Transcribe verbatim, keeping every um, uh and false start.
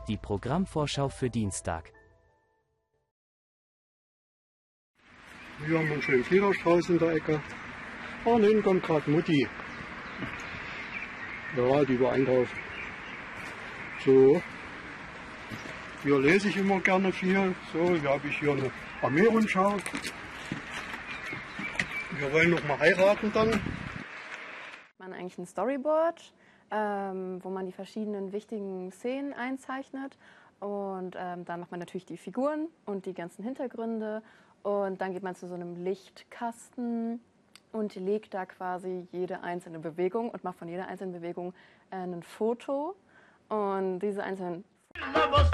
Die Programmvorschau für Dienstag. Hier haben wir einen schönen Fliederstrauß in der Ecke. Und hinten kommt gerade Mutti. Ja, die war einkaufen. So. Hier lese ich immer gerne viel. So, hier habe ich hier eine Armeerundschau. Wir wollen noch mal heiraten dann. Man hat eigentlich ein Storyboard, ähm, wo man die verschiedenen wichtigen Szenen einzeichnet. Und ähm, dann macht man natürlich die Figuren und die ganzen Hintergründe. Und dann geht man zu so einem Lichtkasten und legt da quasi jede einzelne Bewegung und macht von jeder einzelnen Bewegung äh, ein Foto. Und diese einzelnen